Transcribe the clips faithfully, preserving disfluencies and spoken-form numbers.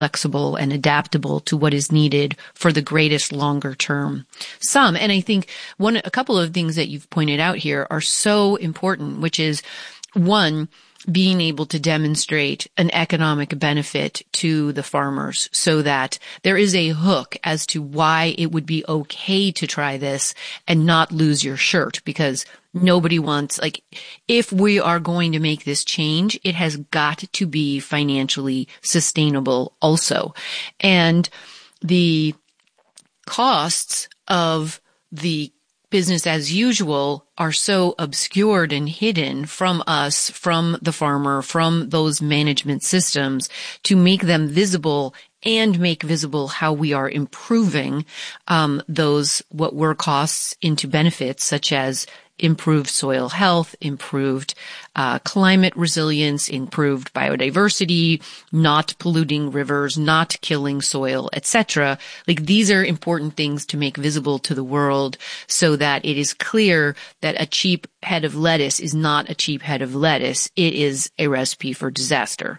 flexible and adaptable to what is needed for the greatest longer term sum. And I think one, a couple of things that you've pointed out here are so important, which is one, being able to demonstrate an economic benefit to the farmers so that there is a hook as to why it would be okay to try this and not lose your shirt, because nobody wants, like, if we are going to make this change, it has got to be financially sustainable also. And the costs of the business as usual are so obscured and hidden from us, from the farmer, from those management systems, to make them visible and make visible how we are improving um, those what were costs into benefits, such as improved soil health, improved uh, climate resilience, improved biodiversity, not polluting rivers, not killing soil, et cetera. Like, these are important things to make visible to the world so that it is clear that a cheap head of lettuce is not a cheap head of lettuce. It is a recipe for disaster,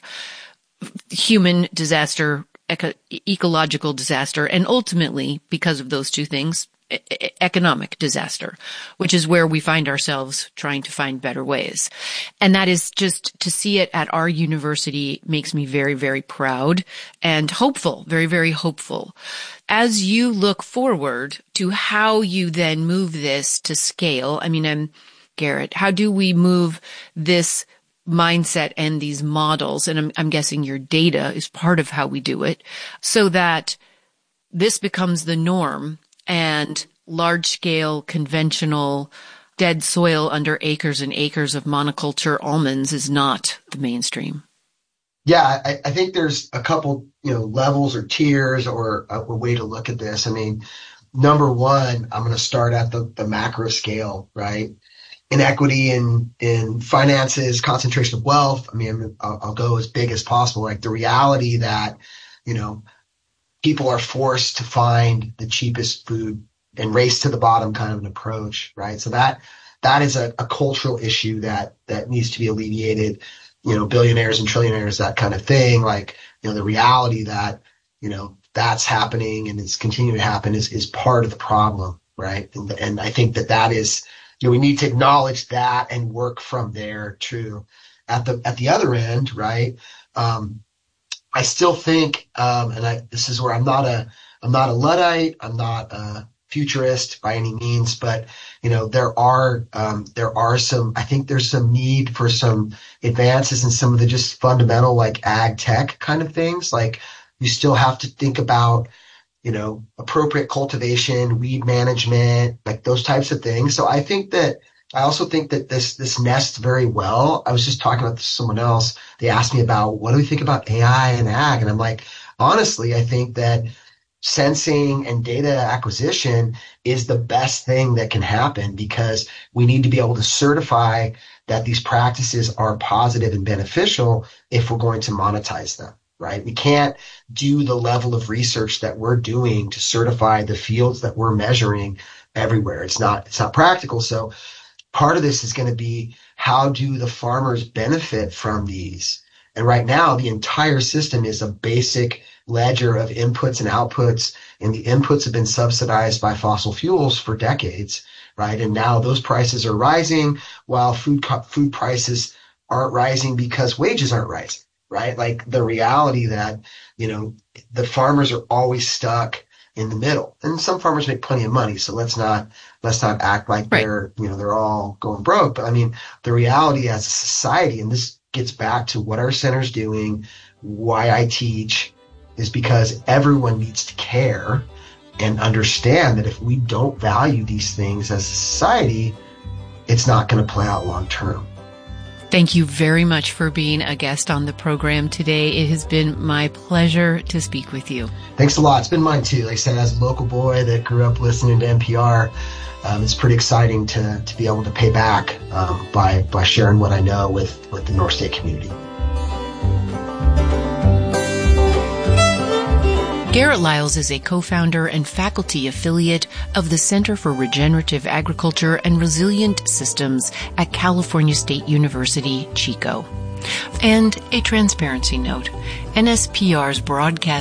human disaster, eco- ecological disaster, and ultimately, because of those two things, economic disaster, which is where we find ourselves trying to find better ways. And that is just to see it at our university makes me very, very proud and hopeful, very, very hopeful. As you look forward to how you then move this to scale, I mean, I'm Garrett, how do we move this mindset and these models? And I'm, I'm guessing your data is part of how we do it, so that this becomes the norm and large-scale, conventional, dead soil under acres and acres of monoculture almonds is not the mainstream. Yeah, I, I think there's a couple, you know, levels or tiers or a, a way to look at this. I mean, number one, I'm going to start at the, the macro scale, right? Inequity in, in finances, concentration of wealth. I mean, I'll, I'll go as big as possible. Like the reality that, you know, people are forced to find the cheapest food and race to the bottom kind of an approach, right? So that that is a, a cultural issue that that needs to be alleviated. You know, billionaires and trillionaires, that kind of thing. Like, you know, the reality that, you know, that's happening and it's continuing to happen is is part of the problem, right? And, and I think that that is, you know, we need to acknowledge that and work from there too. At the at the other end, right? Um, I still think, um, and I, this is where I'm not a, I'm not a Luddite, I'm not a futurist by any means, but you know, there are, um, there are some, I think there's some need for some advances in some of the just fundamental like ag tech kind of things. Like you still have to think about, you know, appropriate cultivation, weed management, like those types of things. So I think that, I also think that this, this nests very well. I was just talking about this to someone else. They asked me about, what do we think about A I and ag? And I'm like, honestly, I think that sensing and data acquisition is the best thing that can happen, because we need to be able to certify that these practices are positive and beneficial if we're going to monetize them, right? We can't do the level of research that we're doing to certify the fields that we're measuring everywhere. It's not, it's not practical. So part of this is going to be, how do the farmers benefit from these? And right now, the entire system is a basic ledger of inputs and outputs, and the inputs have been subsidized by fossil fuels for decades, right? And now those prices are rising while food co- food prices aren't rising because wages aren't rising, right? Like the reality that, you know, the farmers are always stuck in the middle. And some farmers make plenty of money, so let's not let's not act like right. they're, you know, they're all going broke. But I mean, the reality as a society, and this gets back to what our center's doing, why I teach, is because everyone needs to care and understand that if we don't value these things as a society, it's not going to play out long term. Thank you very much for being a guest on the program today. It has been my pleasure to speak with you. Thanks a lot. It's been mine too. Like I said, as a local boy that grew up listening to N P R, um, it's pretty exciting to to be able to pay back um, by by sharing what I know with, with the North State community. Garrett Lyles is a co-founder and faculty affiliate of the Center for Regenerative Agriculture and Resilient Systems at California State University, Chico. And a transparency note, N S P R's broadcast